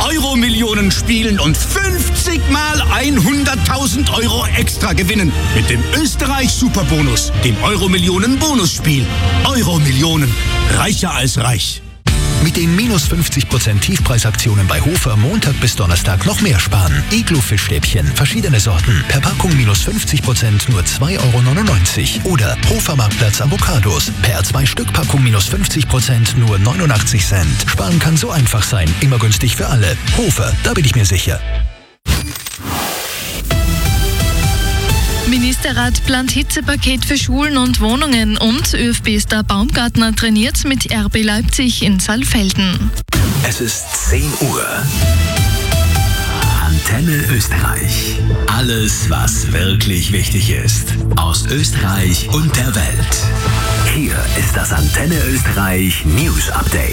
Euro-Millionen spielen und 50 mal 100.000 € extra gewinnen. Mit dem Österreich-Superbonus, dem Euro-Millionen-Bonusspiel. Euro-Millionen. Reicher als reich. Mit den minus 50% Tiefpreisaktionen bei Hofer Montag bis Donnerstag noch mehr sparen. Iglo-Fischstäbchen, verschiedene Sorten, per Packung minus 50% nur 2,99 € Oder Hofer Marktplatz Avocados, per 2-Stück-Packung minus 50% nur 89 Cent. Sparen kann so einfach sein, immer günstig für alle. Hofer, da bin ich mir sicher. Ministerrat plant Hitzepaket für Schulen und Wohnungen und ÖFB-Star Baumgartner trainiert mit RB Leipzig in Saalfelden. Es ist 10 Uhr. Antenne Österreich. Alles, was wirklich wichtig ist. Aus Österreich und der Welt. Hier ist das Antenne Österreich News Update.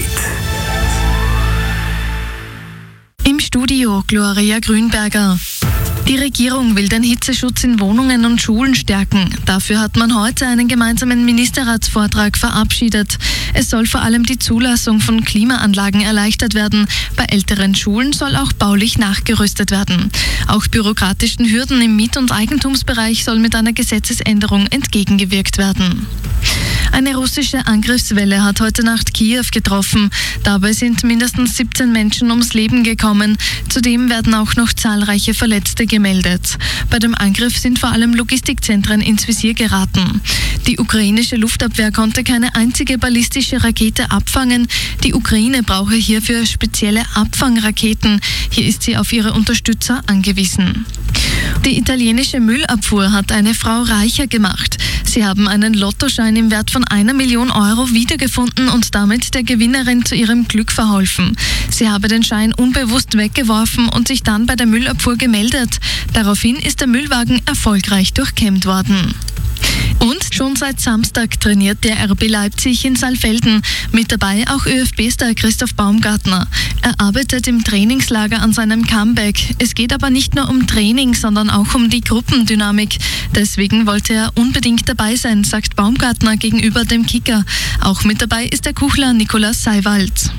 Im Studio Gloria Grünberger. Die Regierung will den Hitzeschutz in Wohnungen und Schulen stärken. Dafür hat man heute einen gemeinsamen Ministerratsvortrag verabschiedet. Es soll vor allem die Zulassung von Klimaanlagen erleichtert werden. Bei älteren Schulen soll auch baulich nachgerüstet werden. Auch bürokratischen Hürden im Miet- und Eigentumsbereich soll mit einer Gesetzesänderung entgegengewirkt werden. Eine russische Angriffswelle hat heute Nacht Kiew getroffen. Dabei sind mindestens 17 Menschen ums Leben gekommen. Zudem werden auch noch zahlreiche Verletzte gemeldet. Bei dem Angriff sind vor allem Logistikzentren ins Visier geraten. Die ukrainische Luftabwehr konnte keine einzige ballistische Rakete abfangen. Die Ukraine brauche hierfür spezielle Abfangraketen. Hier ist sie auf ihre Unterstützer angewiesen. Die italienische Müllabfuhr hat eine Frau reicher gemacht. Sie haben einen Lottoschein im Wert von 1 Million € wiedergefunden und damit der Gewinnerin zu ihrem Glück verholfen. Sie habe den Schein unbewusst weggeworfen und sich dann bei der Müllabfuhr gemeldet. Daraufhin ist der Müllwagen erfolgreich durchkämmt worden. Und schon seit Samstag trainiert der RB Leipzig in Saalfelden. Mit dabei auch ÖFB-Star Christoph Baumgartner. Er arbeitet im Trainingslager an seinem Comeback. Es geht aber nicht nur um Training, sondern auch um die Gruppendynamik. Deswegen wollte er unbedingt dabei sein, sagt Baumgartner gegenüber dem Kicker. Auch mit dabei ist der Kuchler Nikolaus Seiwald.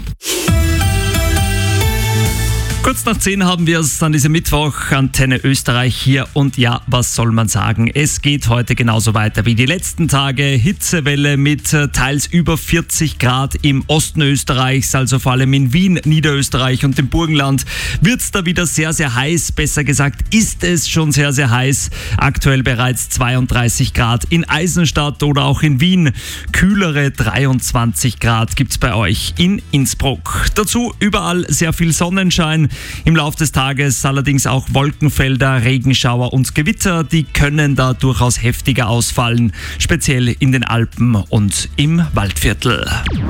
Kurz nach 10 haben wir es an diesem Mittwoch, Antenne Österreich hier und ja, was soll man sagen? Es geht heute genauso weiter wie die letzten Tage. Hitzewelle mit teils über 40 Grad im Osten Österreichs, also vor allem in Wien, Niederösterreich und dem Burgenland wird es da wieder sehr, sehr heiß. Besser gesagt ist es schon sehr, sehr heiß. Aktuell bereits 32 Grad in Eisenstadt oder auch in Wien. Kühlere 23 Grad gibt es bei euch in Innsbruck. Dazu überall sehr viel Sonnenschein. Im Laufe des Tages allerdings auch Wolkenfelder, Regenschauer und Gewitter, die können da durchaus heftiger ausfallen, speziell in den Alpen und im Waldviertel.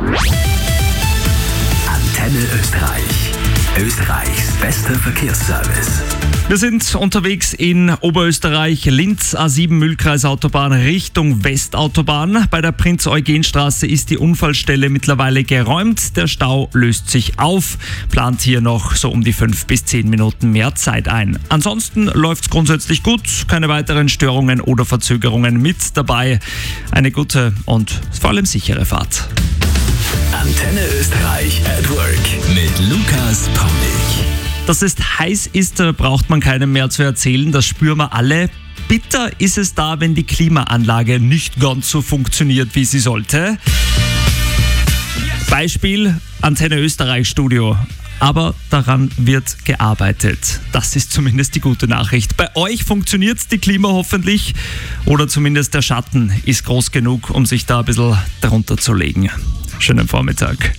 Antenne Österreich. Österreichs bester Verkehrsservice. Wir sind unterwegs in Oberösterreich, Linz, A7 Mühlkreisautobahn Richtung Westautobahn. Bei der Prinz-Eugen-Straße ist die Unfallstelle mittlerweile geräumt. Der Stau löst sich auf, plant hier noch so um die 5 bis 10 Minuten mehr Zeit ein. Ansonsten läuft es grundsätzlich gut, keine weiteren Störungen oder Verzögerungen mit dabei. Eine gute und vor allem sichere Fahrt. Antenne Österreich at Work mit Lukas Pomnig. Dass es heiß ist, braucht man keinem mehr zu erzählen, das spüren wir alle. Bitter ist es da, wenn die Klimaanlage nicht ganz so funktioniert, wie sie sollte. Beispiel Antenne Österreich Studio. Aber daran wird gearbeitet. Das ist zumindest die gute Nachricht. Bei euch funktioniert die Klima hoffentlich oder zumindest der Schatten ist groß genug, um sich da ein bisschen drunter zu legen. Schönen Vormittag.